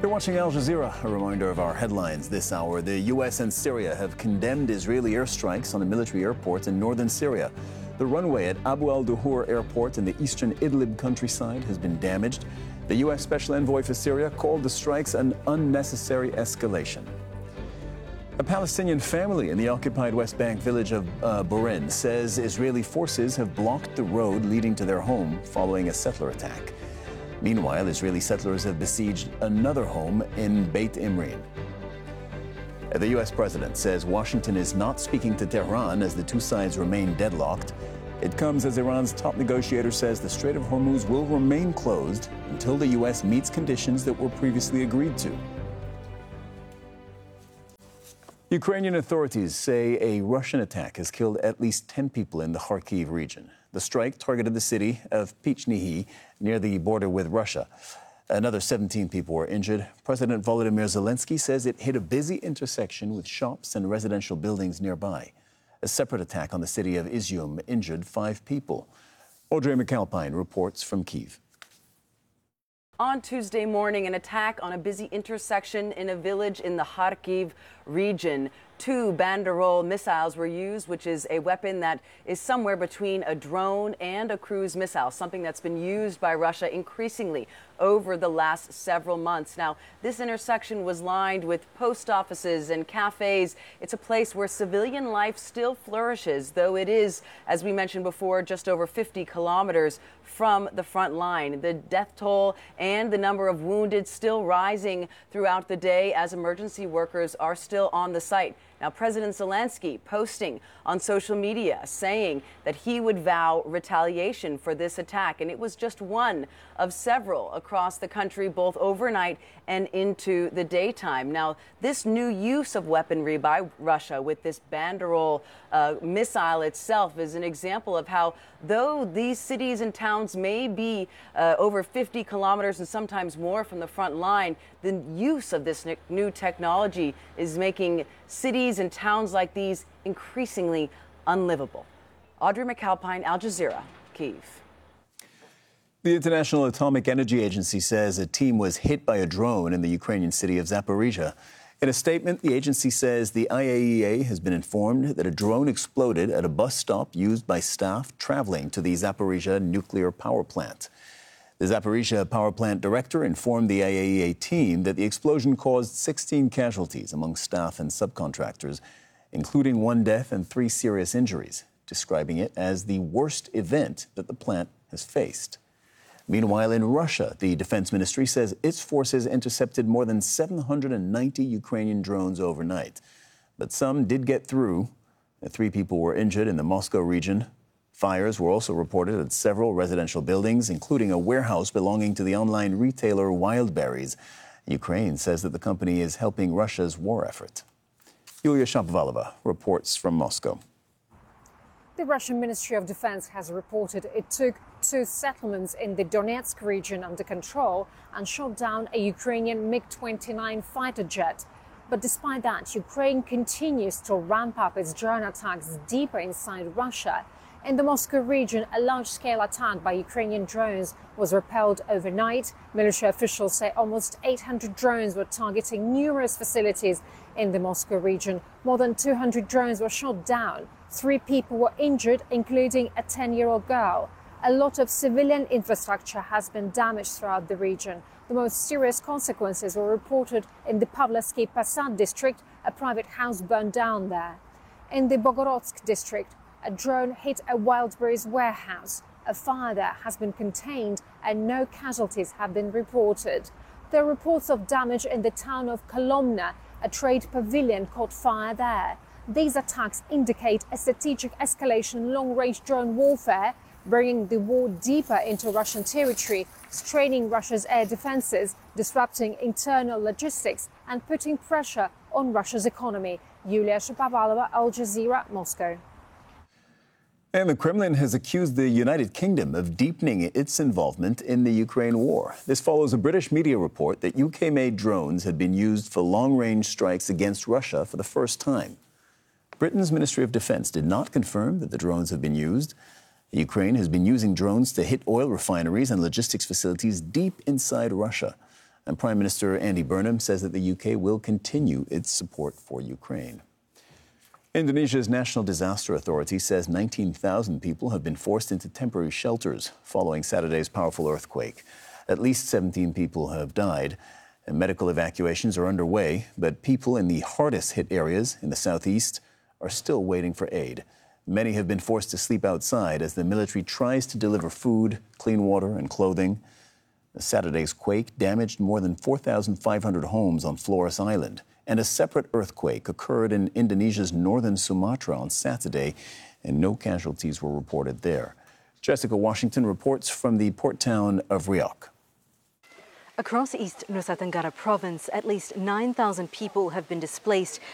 You're watching Al Jazeera. A reminder of our headlines this hour. The U.S. and Syria have condemned Israeli airstrikes on a military airport in northern Syria. The runway at Abu al-Duhur Airport in the eastern Idlib countryside has been damaged. The U.S. Special Envoy for Syria called the strikes an unnecessary escalation. A Palestinian family in the occupied West Bank village of Burin says Israeli forces have blocked the road leading to their home following a settler attack. Meanwhile, Israeli settlers have besieged another home in Beit Imrin. The U.S. president says Washington is not speaking to Tehran as the two sides remain deadlocked. It comes as Iran's top negotiator says the Strait of Hormuz will remain closed until the U.S. meets conditions that were previously agreed to. Ukrainian authorities say a Russian attack has killed at least 10 people in the Kharkiv region. The strike targeted the city of Pichnihi near the border with Russia. Another 17 people were injured. President Volodymyr Zelensky says it hit a busy intersection with shops and residential buildings nearby. A separate attack on the city of Izium injured 5 people. Audrey McAlpine reports from Kyiv. On Tuesday morning, an attack on a busy intersection in a village in the Kharkiv region. 2 Banderol missiles were used, which is a weapon that is somewhere between a drone and a cruise missile, something that's been used by Russia increasingly over the last several months. Now, this intersection was lined with post offices and cafes. It's a place where civilian life still flourishes, though it is, as we mentioned before, just over 50 kilometers from the front line. The death toll and the number of wounded still rising throughout the day as emergency workers are still on the site. Now, President Zelensky posting on social media saying that he would vow retaliation for this attack. And it was just one of several across the country, both overnight and into the daytime. Now, this new use of weaponry by Russia with this Banderol missile itself is an example of how, though these cities and towns may be over 50 kilometers and sometimes more from the front line, the use of this new technology is making cities and towns like these increasingly unlivable. Audrey McAlpine, Al Jazeera, Kyiv. The International Atomic Energy Agency says a team was hit by a drone in the Ukrainian city of Zaporizhia. In a statement, the agency says the IAEA has been informed that a drone exploded at a bus stop used by staff traveling to the Zaporizhia nuclear power plant. The Zaporizhia power plant director informed the IAEA team that the explosion caused 16 casualties among staff and subcontractors, including 1 death and 3 serious injuries, describing it as the worst event that the plant has faced. Meanwhile, in Russia, the defense ministry says its forces intercepted more than 790 Ukrainian drones overnight. But some did get through. 3 people were injured in the Moscow region. Fires were also reported at several residential buildings, including a warehouse belonging to the online retailer Wildberries. Ukraine says that the company is helping Russia's war effort. Yulia Shapovalova reports from Moscow. The Russian Ministry of Defense has reported it took 2 settlements in the Donetsk region under control and shot down a Ukrainian MiG-29 fighter jet. But despite that, Ukraine continues to ramp up its drone attacks deeper inside Russia. In the Moscow region, a large-scale attack by Ukrainian drones was repelled overnight. Military officials say almost 800 drones were targeting numerous facilities in the Moscow region. More than 200 drones were shot down. 3 people were injured, including a 10-year-old girl. A lot of civilian infrastructure has been damaged throughout the region. The most serious consequences were reported in the Pavlovsky Posad district. A private house burned down there. In the Bogorodsk district, a drone hit a Wildberries warehouse. A fire there has been contained and no casualties have been reported. There are reports of damage in the town of Kolomna. A trade pavilion caught fire there. These attacks indicate a strategic escalation long-range drone warfare, bringing the war deeper into Russian territory, straining Russia's air defenses, disrupting internal logistics and putting pressure on Russia's economy. Yulia Shapovalova, Al Jazeera, Moscow. And the Kremlin has accused the United Kingdom of deepening its involvement in the Ukraine war. This follows a British media report that UK-made drones had been used for long-range strikes against Russia for the first time. Britain's Ministry of Defense did not confirm that the drones have been used. Ukraine has been using drones to hit oil refineries and logistics facilities deep inside Russia. And Prime Minister Andy Burnham says that the UK will continue its support for Ukraine. Indonesia's National Disaster Authority says 19,000 people have been forced into temporary shelters following Saturday's powerful earthquake. At least 17 people have died, and medical evacuations are underway, but people in the hardest hit areas in the southeast are still waiting for aid. Many have been forced to sleep outside as the military tries to deliver food, clean water, and clothing. Saturday's quake damaged more than 4,500 homes on Flores Island, and a separate earthquake occurred in Indonesia's northern Sumatra on Saturday, and no casualties were reported there. Jessica Washington reports from the port town of Riau. Across East Nusa Tenggara province, at least 9,000 people have been displaced